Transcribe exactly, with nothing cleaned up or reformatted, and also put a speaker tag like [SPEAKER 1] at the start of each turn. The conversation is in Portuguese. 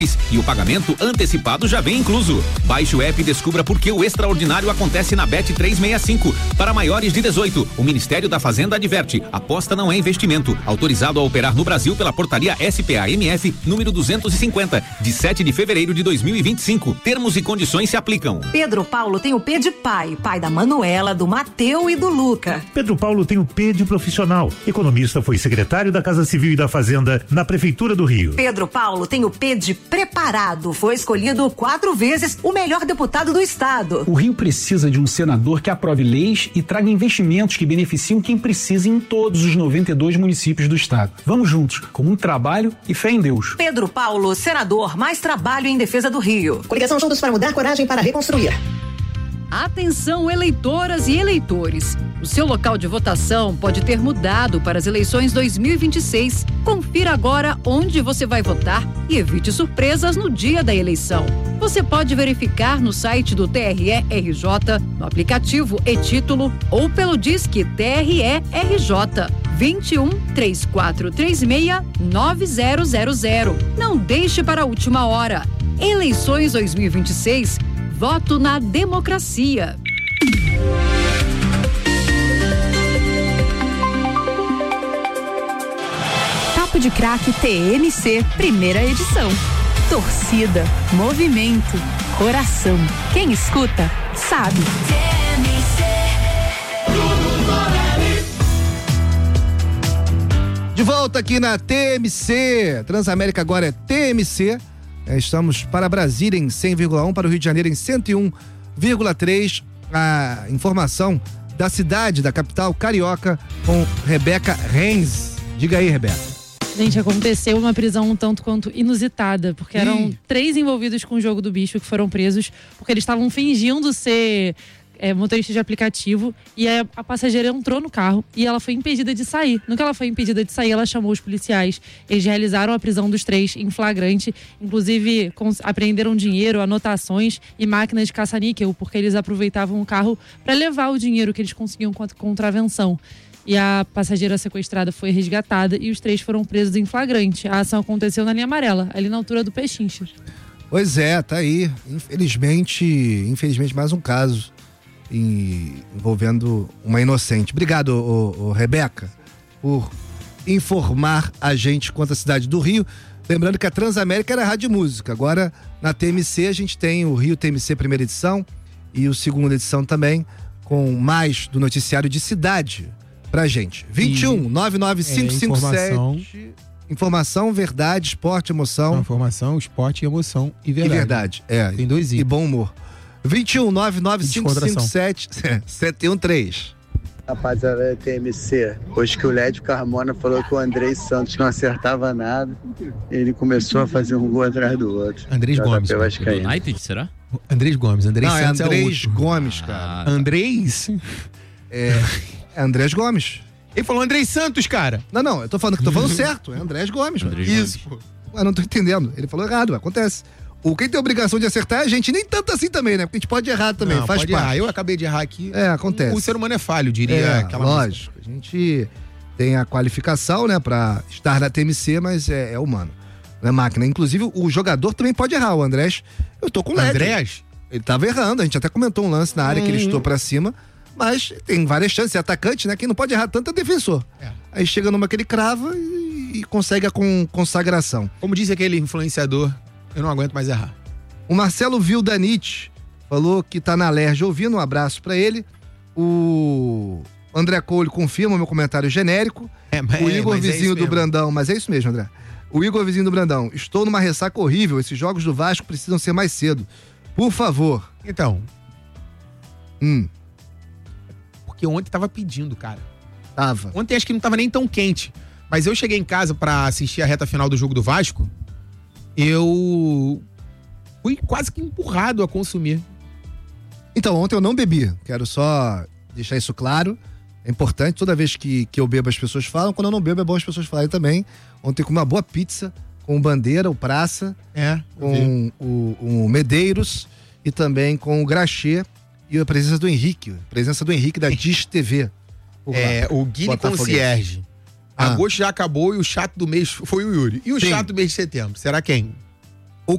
[SPEAKER 1] E o pagamento antecipado já vem incluso. Baixe o app e descubra por que o extraordinário acontece na Bet trezentos e sessenta e cinco. Para maiores de dezoito, o Ministério da Fazenda adverte: aposta não é investimento. Autorizado a operar no Brasil pela portaria S P A M F número duzentos e cinquenta, de sete de fevereiro de dois mil e vinte e cinco. Termos e condições se aplicam.
[SPEAKER 2] Pedro Paulo tem o P de pai, pai da Manuela, do Mateu e do Luca.
[SPEAKER 3] Pedro Paulo tem o P de profissional. Economista, foi secretário da Casa Civil e da Fazenda na Prefeitura do Rio.
[SPEAKER 2] Pedro Paulo tem o P de preparado, foi escolhido quatro vezes o melhor deputado do estado.
[SPEAKER 4] O Rio precisa de um senador que aprove leis e traga investimentos que beneficiam quem precisa em todos os noventa e dois municípios do estado. Vamos juntos, com muito trabalho e fé em Deus.
[SPEAKER 2] Pedro Paulo, senador, mais trabalho em defesa do Rio.
[SPEAKER 5] Coligação Juntos para Mudar, coragem para reconstruir.
[SPEAKER 6] Atenção, eleitoras e eleitores. O seu local de votação pode ter mudado para as eleições dois mil e vinte e seis. Confira agora onde você vai votar e evite surpresas no dia da eleição. Você pode verificar no site do T R E R J, no aplicativo e-Título ou pelo Disque T R E R J vinte e um, três quatro três seis, nove zero zero zero. Não deixe para a última hora. Eleições dois mil e vinte e seis. Voto na democracia.
[SPEAKER 7] Papo de Craque T M C, primeira edição. Torcida, movimento, coração. Quem escuta, sabe.
[SPEAKER 8] De volta aqui na T M C. Transamérica agora é T M C. Estamos para Brasília em cem vírgula um, para o Rio de Janeiro em cento e um vírgula três. A informação da cidade, da capital carioca, com Rebeca Reis. Diga aí, Rebeca.
[SPEAKER 9] Gente, aconteceu uma prisão um tanto quanto inusitada, porque eram Ih. três envolvidos com o jogo do bicho que foram presos, porque eles estavam fingindo ser é, motorista de aplicativo, e a, a passageira entrou no carro e ela foi impedida de sair. No que ela foi impedida de sair, ela chamou os policiais. Eles realizaram a prisão dos três em flagrante, inclusive cons- apreenderam dinheiro, anotações e máquinas de caça-níquel, porque eles aproveitavam o carro para levar o dinheiro que eles conseguiam com a contravenção. E a passageira sequestrada foi resgatada e os três foram presos em flagrante. A ação aconteceu na linha amarela, ali na altura do Pechincha.
[SPEAKER 8] Pois é, tá aí. Infelizmente, infelizmente mais um caso em, envolvendo uma inocente. Obrigado, ô, ô, Rebeca, por informar a gente quanto à cidade do Rio. Lembrando que a Transamérica era rádio música. Agora, na T M C, a gente tem o Rio T M C primeira edição e o segunda edição também, com mais do noticiário de cidade pra gente. vinte e um, nove nove cinco cinco sete. Informação, informação, verdade, esporte, emoção.
[SPEAKER 10] Não, informação, esporte, emoção e verdade.
[SPEAKER 8] E verdade, é.
[SPEAKER 10] Tem dois
[SPEAKER 8] e bom humor. vinte e um, nove nove cinco cinco sete, sete um três.
[SPEAKER 11] Rapaziada da T M C, hoje que o Lédio Carmona falou que o Andrés Santos não acertava nada, ele começou a fazer um gol atrás do outro.
[SPEAKER 10] Andrés Gomes.
[SPEAKER 11] Do
[SPEAKER 10] United, será? Andrés Gomes. Andrés
[SPEAKER 8] não,
[SPEAKER 10] Santos
[SPEAKER 8] é Andrés
[SPEAKER 10] é o
[SPEAKER 8] Gomes, cara.
[SPEAKER 10] Ah, Andrés?
[SPEAKER 8] É, é Andrés Gomes.
[SPEAKER 10] Ele falou Andrés Santos, cara.
[SPEAKER 8] Não, não, eu tô falando que tô falando certo. É Andrés Gomes.
[SPEAKER 10] Andrés
[SPEAKER 8] Isso.
[SPEAKER 10] Gomes.
[SPEAKER 8] Ué, não tô entendendo. Ele falou errado, acontece. O quem tem a obrigação de acertar é a gente, nem tanto assim também, né? Porque a gente pode errar também,
[SPEAKER 10] não,
[SPEAKER 8] faz
[SPEAKER 10] pode
[SPEAKER 8] parte.
[SPEAKER 10] Errar. Eu acabei de errar aqui.
[SPEAKER 8] É, acontece.
[SPEAKER 10] O ser humano é falho, diria
[SPEAKER 8] é,
[SPEAKER 10] aquela
[SPEAKER 8] lógico.
[SPEAKER 10] música.
[SPEAKER 8] A gente tem a qualificação, né, pra estar na T M C, mas é, é humano. Não é máquina. Inclusive, o jogador também pode errar. O Andrés, eu tô com o Lédio.
[SPEAKER 10] Andrés?
[SPEAKER 8] Ele tava errando. A gente até comentou um lance na área hum. que ele estou pra cima. Mas tem várias chances. É atacante, né? Quem não pode errar tanto é defensor. É. Aí chega numa que ele crava e, e consegue a con- consagração.
[SPEAKER 10] Como disse aquele influenciador, eu não aguento mais errar.
[SPEAKER 8] O Marcelo Vildanite falou que tá na Lerge ouvindo. Um abraço pra ele. O André Cole confirma o meu comentário genérico.
[SPEAKER 10] É, mas,
[SPEAKER 8] o Igor
[SPEAKER 10] mas
[SPEAKER 8] Vizinho
[SPEAKER 10] é
[SPEAKER 8] do Brandão. Mas é isso mesmo, André. O Igor Vizinho do Brandão. Estou numa ressaca horrível. Esses jogos do Vasco precisam ser mais cedo. Por favor.
[SPEAKER 10] Então.
[SPEAKER 8] Hum.
[SPEAKER 10] Porque ontem tava pedindo, cara.
[SPEAKER 8] Tava.
[SPEAKER 10] Ontem acho que não tava nem tão quente. Mas eu cheguei em casa pra assistir a reta final do jogo do Vasco. Eu fui quase que empurrado a consumir.
[SPEAKER 8] Então, ontem eu não bebi. Quero só deixar isso claro. É importante, toda vez que, que eu bebo as pessoas falam. Quando eu não bebo é bom as pessoas falarem também. Ontem comi uma boa pizza com o Bandeira, o Praça.
[SPEAKER 10] É.
[SPEAKER 8] Com o, o Medeiros e também com o Graxê. E a presença do Henrique. A presença do Henrique da Dish T V.
[SPEAKER 10] É, o Guine Concierge.
[SPEAKER 8] Ah.
[SPEAKER 10] Agosto já acabou e o chato do mês foi o Yuri. E o
[SPEAKER 8] Sim.
[SPEAKER 10] chato do mês de setembro? Será quem?